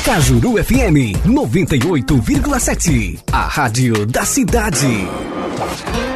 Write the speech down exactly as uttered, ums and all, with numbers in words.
Cajuru F M noventa e oito vírgula sete, a rádio da cidade.